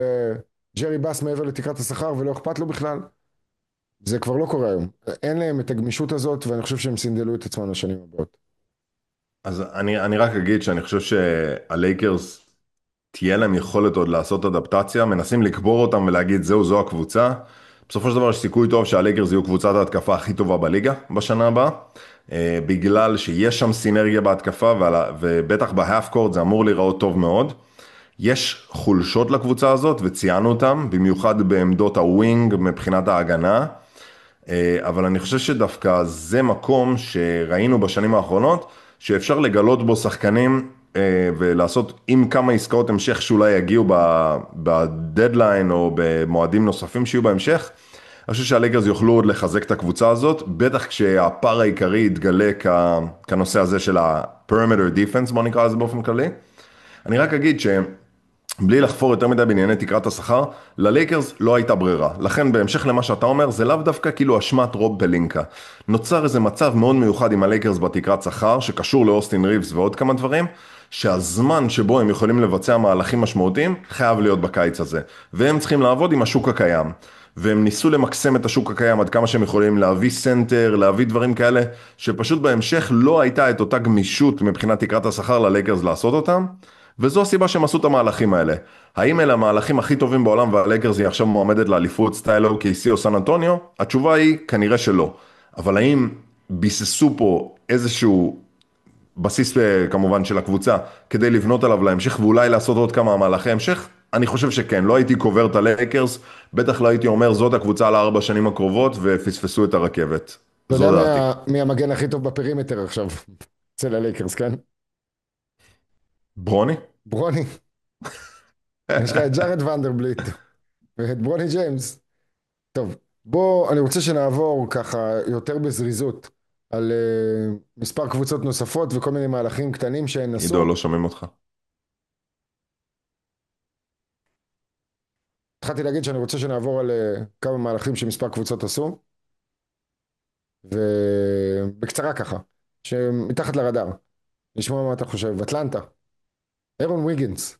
ג'רי בס מעבר לתקרת השכר ולא אכפת לו בכלל. זה כבר לא קורה היום. אין להם את הגמישות הזאת, ואני חושב שהם סינדלו את עצמם לשנים הבאות. אז אני רק אגיד שאני חושב שהלייקרס תהיה להם יכולת עוד לעשות אדפטציה, מנסים לקבור אותם ולהגיד זו הקבוצה. בסופו של דבר יש סיכוי טוב שהלייקרס יהיו קבוצת ההתקפה הכי טובה בליגה בשנה הבאה, בגלל שיש שם סינרגיה בהתקפה, ובטח בהאף קורט זה אמור להיראות טוב מאוד. יש חולשות לקבוצה הזאת וציינו אותם, במיוחד בעמדות הווינג מבחינת ההגנה. אבל אני חושב שדווקא זה מקום שראינו בשנים האחרונות, שאפשר לגלות בו שחקנים ולעשות עם כמה עסקאות המשך שאולי יגיעו בדדליין או במועדים נוספים שיהיו בהמשך. אני חושב שהלייקרס יוכלו עוד לחזק את הקבוצה הזאת, בטח כשהפער העיקרי יתגלה כנושא הזה של ה-perimeter defense, בוא נקרא לזה באופן כללי. אני רק אגיד בלי לחפור יותר מדי בענייני תקרת השכר, ללייקרס לא הייתה ברירה. לכן בהמשך למה שאתה אומר, זה לאו דווקא כאילו אשמת רוב פלינקה. נוצר איזה מצב מאוד מיוחד עם הלייקרס בתקרת שכר, שקשור לאוסטין ריבס ועוד כמה דברים, שהזמן שבו הם יכולים לבצע מהלכים משמעותיים, חייב להיות בקיץ הזה. והם צריכים לעבוד עם השוק הקיים. והם ניסו למקסם את השוק הקיים עד כמה שהם יכולים להביא סנטר, להביא דברים כאלה, שפשוט בהמשך לא הייתה את אותה גמישות מבחינת תקרת השכר ללייקרס לעשות אותם. וזו הסיבה שהם עשו את המהלכים האלה. האם אלה המהלכים הכי טובים בעולם והלייקרס היא עכשיו מועמדת לאליפות סטייל OKC או סן אנטוניו? התשובה היא כנראה שלא. אבל האם ביססו פה איזשהו בסיס כמובן של הקבוצה כדי לבנות עליו להמשך ואולי לעשות עוד כמה מהלכי המשך? אני חושב שכן, לא הייתי קובר את הלייקרס, בטח לא הייתי אומר זאת הקבוצה ל4 שנים הקרובות ופספסו את הרכבת. אתה יודע זו דעתי. מי המגן הכי טוב בפרימטר עכשיו? אצל הלייקרס, כן? ברוני? ברוני. יש לך את ג'ארד ונדרבליט ואת ברוני ג'יימס. טוב, אני רוצה שנעבור ככה יותר בזריזות על מספר קבוצות נוספות וכל מיני מהלכים קטנים שהן עידו, עשו. לא שומעים אותך. התחלתי להגיד שאני רוצה שנעבור על כמה מהלכים שמספר קבוצות עשו, ובקצרה ככה, שמתחת לרדאר, לשמוע מה אתה חושב. אטלנטה, אירון ויגינס.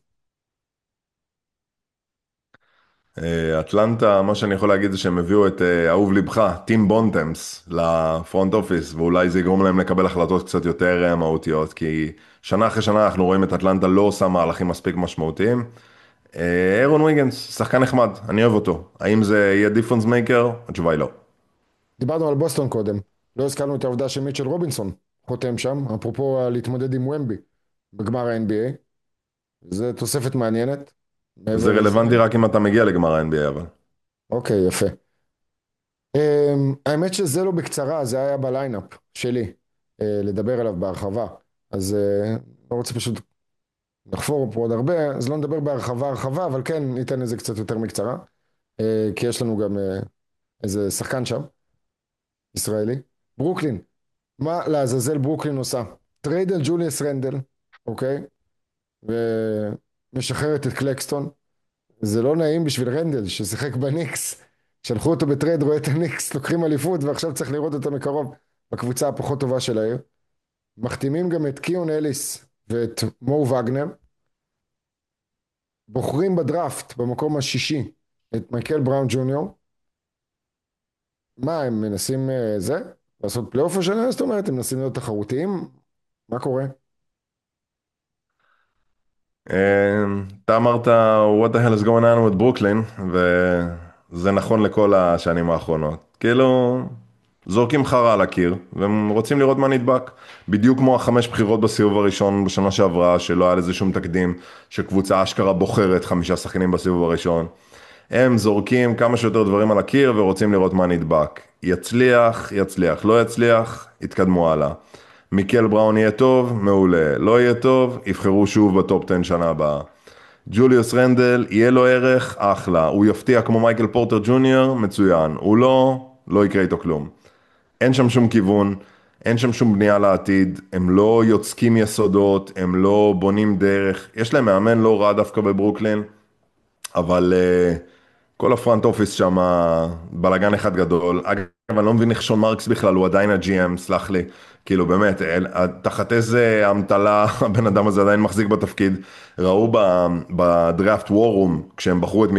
אטלנטה, מה שאני יכול להגיד זה שהם הביאו את אהוב לבך, טים בונטמס, לפרונט אופיס, ואולי זה יגרום להם לקבל החלטות קצת יותר מהותיות, כי שנה אחרי שנה אנחנו רואים את אטלנטה לא עושה מהלכים מספיק משמעותיים. אירון ויגינס, שחקן נחמד, אני אוהב אותו. האם זה יהיה דיפרנס מייקר? התשובה היא לא. דיברנו על בוסטון קודם, לא הזכרנו את העובדה שמיטשל רובינסון חותם שם, אפרופו להתמודד עם ומבי בגמר ה-NBA. זה תוספת מעניינת, זה מעבר לזה. רלוונטי רק אם אתה מגיע לגמר ה-NBA, אבל. אוקיי, יפה. האמת שזה לא בקצרה, זה היה בליינאפ שלי, לדבר עליו בהרחבה. אז לא רוצה פשוט נחפור פה עוד הרבה, אז לא נדבר בהרחבה, אבל כן ניתן לזה קצת יותר מקצרה, כי יש לנו גם איזה שחקן שם, ישראלי. ברוקלין, מה לעזאזל ברוקלין עושה? טרייד על ג'וליאס רנדל, אוקיי? ומשחררת את קלקסטון. זה לא נעים בשביל רנדל ששיחק בניקס, שלחו אותו בטרייד, רואה את הניקס לוקחים אליפות ועכשיו צריך לראות אותו מקרוב בקבוצה הפחות טובה של העיר. מחתימים גם את קיון אליס ואת מו וגנר, בוחרים בדראפט במקום השישי את מייקל בראון ג'וניור. מה הם מנסים לעשות פלייאוף השנה? זאת אומרת הם מנסים להיות תחרותיים? מה קורה? אתה אמרת, what the hell is going on with ברוקלין, וזה נכון לכל השנים האחרונות. כאילו, זורקים חרא על הקיר, והם רוצים לראות מה נדבק. בדיוק כמו 5 בחירות בסיבוב הראשון בשנה שעברה, שלא היה לזה שום תקדים, שקבוצה אשכרה בוחרת 5 שחקנים בסיבוב הראשון. הם זורקים כמה שיותר דברים על הקיר, ורוצים לראות מה נדבק. יצליח, יצליח, לא יצליח, יתקדמו הלאה. מיקל בראון יהיה טוב, מעולה. לא יהיה טוב, יבחרו שוב בטופ 10 שנה הבאה. ג'וליוס רנדל, יהיה לו ערך, אחלה. הוא יפתיע כמו מייקל פורטר ג'וניור, מצוין. הוא לא, לא יקרה איתו כלום. אין שם שום כיוון, אין שם שום בנייה לעתיד, הם לא יוצקים יסודות, הם לא בונים דרך. יש להם מאמן לא רע דווקא בברוקלין, אבל כל הפרונט אופיס שם בלגן אחד גדול. אגב, אני לא מבין איך שון מרקס בכלל, הוא עדיין ה-GM, סלח לי. כאילו באמת, תחת איזה אמתלה הבן אדם הזה עדיין מחזיק בתפקיד. ראו בדראפט וורום, כשהם בחרו את